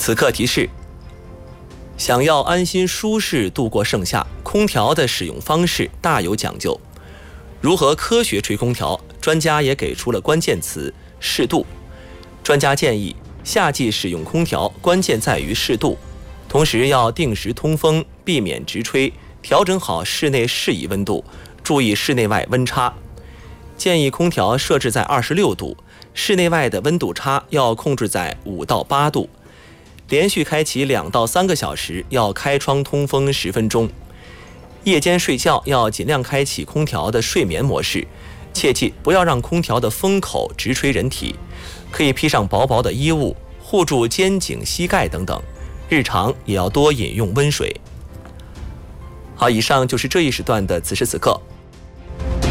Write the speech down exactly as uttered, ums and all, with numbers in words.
此刻提示：想要安心舒适度过盛夏，空调的使用方式大有讲究。如何科学吹空调，专家也给出了关键词：适度。专家建议，夏季使用空调关键在于适度，同时要定时通风，避免直吹，调整好室内适宜温度，注意室内外温差。建议空调设置在二十六度，室内外的温度差要控制在五到八度。连续开启两到三个小时，要开窗通风十分钟。夜间睡觉要尽量开启空调的睡眠模式，切记不要让空调的风口直吹人体，可以披上薄薄的衣物，护住肩颈、膝盖等等。日常也要多饮用温水。好，以上就是这一时段的此时此刻。